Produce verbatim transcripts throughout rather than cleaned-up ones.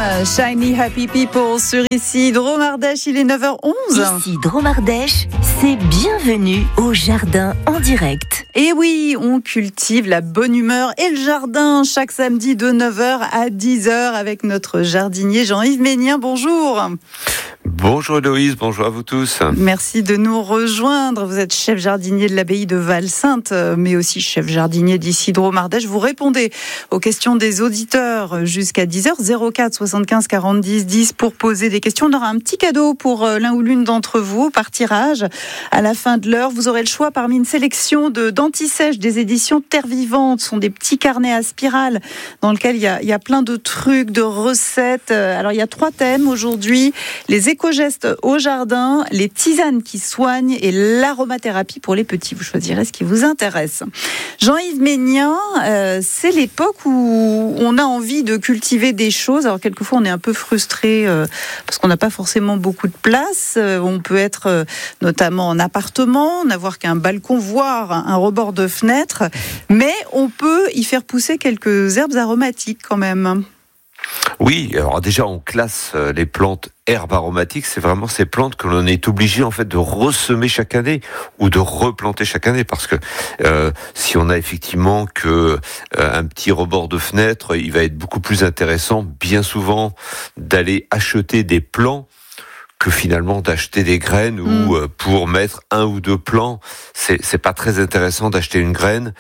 Shiny Happy People sur ici Drôme Ardèche, il est neuf heures onze. Ici Drôme Ardèche, c'est bienvenue au jardin en direct. Et oui, on cultive la bonne humeur et le jardin chaque samedi de neuf heures à dix heures avec notre jardinier Jean-Yves Ménien. Bonjour. Bonjour Héloïse, bonjour à vous tous. Merci de nous rejoindre. Vous êtes chef jardinier de l'abbaye de Val-Sainte, mais aussi chef jardinier d'ici Drôme Ardèche. Vous répondez aux questions des auditeurs jusqu'à dix heures, zéro quatre soixante-quinze quarante dix dix pour poser des questions. On aura un petit cadeau pour l'un ou l'une d'entre vous par tirage. À la fin de l'heure, vous aurez le choix parmi une sélection de d'anti-sèche des éditions Terre Vivante. Ce sont des petits carnets à spirale dans lesquels il y a, il y a plein de trucs, de recettes. Alors il y a trois thèmes aujourd'hui. Les éco-gestes au jardin, les tisanes qui soignent et l'aromathérapie pour les petits. Vous choisirez ce qui vous intéresse. Jean-Yves Ménien, euh, c'est l'époque où on a envie de cultiver des choses. Alors quelquefois on est un peu frustré euh, parce qu'on n'a pas forcément beaucoup de place. Euh, on peut être euh, notamment en appartement, n'avoir qu'un balcon, voire un rebord de fenêtre. Mais on peut y faire pousser quelques herbes aromatiques quand même. Oui, alors déjà on classe les plantes herbes aromatiques, c'est vraiment ces plantes que l'on est obligé en fait de ressemer chaque année ou de replanter chaque année, parce que euh, si on a effectivement que euh, un petit rebord de fenêtre, il va être beaucoup plus intéressant bien souvent d'aller acheter des plants que finalement d'acheter des graines ou mmh. pour mettre un ou deux plants, c'est c'est pas très intéressant d'acheter une graine,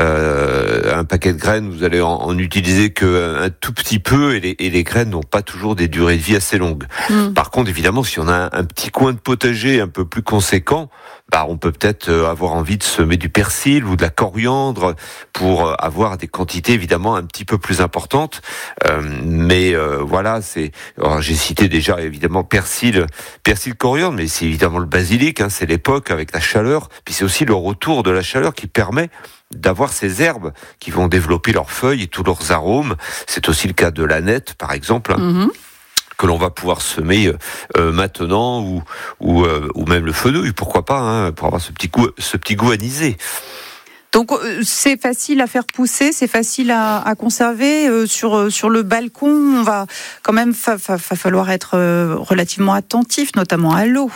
euh, un paquet de graines, vous allez en, en utiliser que un tout petit peu et les, et les graines n'ont pas toujours des durées de vie assez longues. Mmh. Par contre, évidemment, si on a un, un petit coin de potager un peu plus conséquent, bah on peut peut-être avoir envie de semer du persil ou de la coriandre pour avoir des quantités évidemment un petit peu plus importantes. Euh, mais euh, voilà, c'est. Alors, j'ai cité déjà évidemment persil. Persil, coriandre, mais c'est évidemment le basilic, hein, c'est l'époque avec la chaleur, puis c'est aussi le retour de la chaleur qui permet d'avoir ces herbes qui vont développer leurs feuilles et tous leurs arômes. C'est aussi le cas de l'aneth, par exemple, hein, mmh. que l'on va pouvoir semer euh, maintenant, ou ou, euh, ou même le fenouil, pourquoi pas, hein, pour avoir ce petit goût, ce petit goût anisé. Donc c'est facile à faire pousser, c'est facile à, à conserver euh, sur sur le balcon. On va quand même fa, fa, fa falloir être euh, relativement attentif, notamment à l'eau.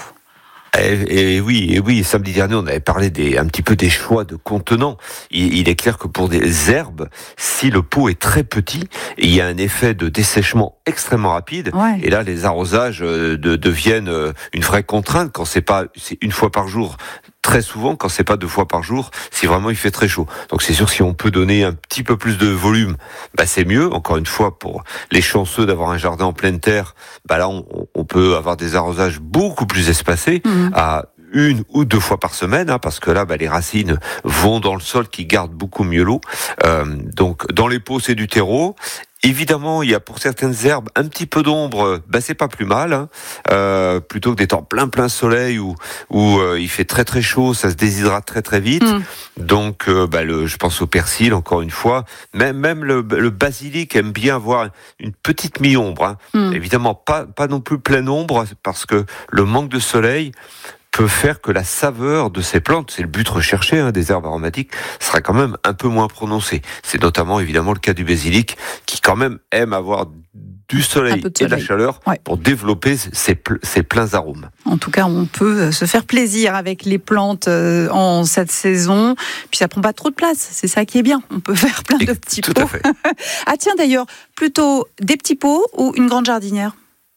Et, et oui, et oui. Samedi dernier, on avait parlé des, un petit peu des choix de contenants. Il, il est clair que pour des herbes, si le pot est très petit, il y a un effet de dessèchement extrêmement rapide. Ouais. Et là, les arrosages de, deviennent une vraie contrainte quand c'est pas, c'est une fois par jour. Très souvent, quand c'est pas deux fois par jour, si vraiment il fait très chaud. Donc c'est sûr, si on peut donner un petit peu plus de volume, bah c'est mieux. Encore une fois, pour les chanceux d'avoir un jardin en pleine terre, bah là on, on peut avoir des arrosages beaucoup plus espacés, mmh. à une ou deux fois par semaine, hein, parce que là, bah, les racines vont dans le sol qui garde beaucoup mieux l'eau. Euh, donc dans les pots, c'est du terreau. Évidemment, il y a pour certaines herbes un petit peu d'ombre, bah c'est pas plus mal, hein. Euh, plutôt que d'être en plein plein soleil où où euh, il fait très très chaud, ça se déshydrate très très vite. Mmh. Donc, euh, bah le, je pense au persil encore une fois. Même même le, le basilic aime bien avoir une petite mi-ombre. Hein. Mmh. Évidemment, pas pas non plus pleine ombre, parce que le manque de soleil peut faire que la saveur de ces plantes, c'est le but recherché, hein, des herbes aromatiques, sera quand même un peu moins prononcée. C'est notamment évidemment le cas du basilic, qui quand même aime avoir du soleil, de soleil et de la chaleur, ouais, pour développer ses, ses pleins arômes. En tout cas, on peut se faire plaisir avec les plantes en cette saison, puis ça prend pas trop de place, c'est ça qui est bien. On peut faire plein de petits tout pots. À fait. Ah tiens, d'ailleurs, plutôt des petits pots ou une grande jardinière ?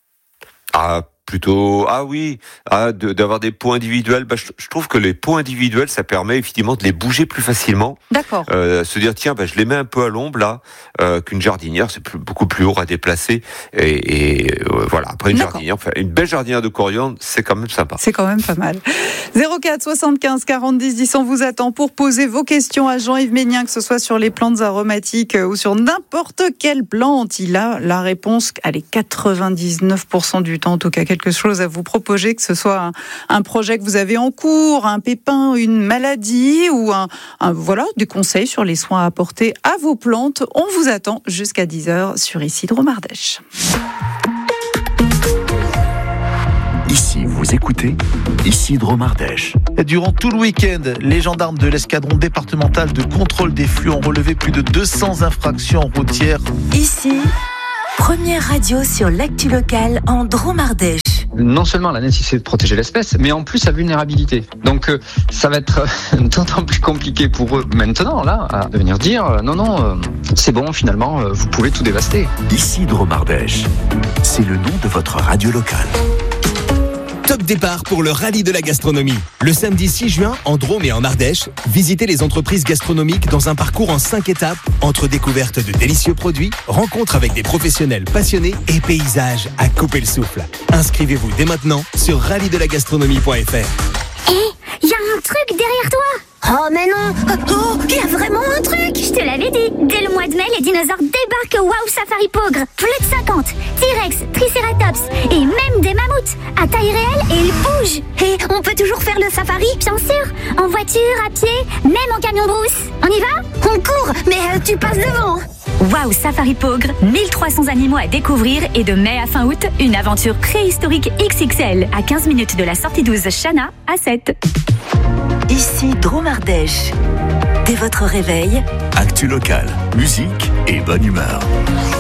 Ah, plutôt, ah oui, ah, de, d'avoir des pots individuels. Bah, je, je trouve que les pots individuels, ça permet effectivement de les bouger plus facilement. D'accord. Euh, se dire, tiens, bah, je les mets un peu à l'ombre là, euh, qu'une jardinière, c'est plus, beaucoup plus lourd à déplacer. Et, et euh, voilà, après une D'accord. jardinière, enfin, une belle jardinière de coriandre, c'est quand même sympa. C'est quand même pas mal. zéro quatre soixante-quinze quarante dix dix, on vous attend pour poser vos questions à Jean-Yves Ménien, que ce soit sur les plantes aromatiques ou sur n'importe quelle plante. Il a la réponse, allez, quatre-vingt-dix-neuf pour cent du temps, en tout cas, quelque chose à vous proposer, que ce soit un, un projet que vous avez en cours, un pépin, une maladie ou un, un, voilà, des conseils sur les soins à apporter à vos plantes. On vous attend jusqu'à dix heures sur ici Drôme Ardèche. Ici, vous écoutez Ici Drôme Ardèche. Durant tout le week-end, les gendarmes de l'escadron départemental de contrôle des flux ont relevé plus de deux cents infractions routières. Ici, Première radio sur l'actu locale en Drôme-Ardèche. Non seulement la nécessité de protéger l'espèce, mais en plus sa vulnérabilité. Donc euh, ça va être euh, d'autant plus compliqué pour eux maintenant, là, à venir dire euh, non, non, euh, c'est bon, finalement, euh, vous pouvez tout dévaster. Ici Drôme-Ardèche, c'est le nom de votre radio locale. Top départ pour le rallye de la gastronomie. Le samedi six juin, en Drôme et en Ardèche, visitez les entreprises gastronomiques dans un parcours en cinq étapes, entre découvertes de délicieux produits, rencontres avec des professionnels passionnés et paysages à couper le souffle. Inscrivez-vous dès maintenant sur rallye de la gastronomie point f r. Hé, il y a un truc derrière toi. Oh mais non. Oh, il y a vraiment un truc. Je te l'avais dit. Dès le mois de mai, les dinosaures débarquent au Wow Safari Pogre. Plus de cinquante. T-Rex, Triceratops et même des mammouths. À taille réelle et ils bougent. Et on peut toujours faire le safari, bien sûr. En voiture, à pied, même en camion brousse. On y va? On court, mais euh, tu passes devant. Wow Safari Pogre, mille trois cents animaux à découvrir et de mai à fin août, une aventure préhistorique X X L à quinze minutes de la sortie douze Chana à sept. Ici Drôme-Ardèche. Dès votre réveil, Actu locale, musique et bonne humeur.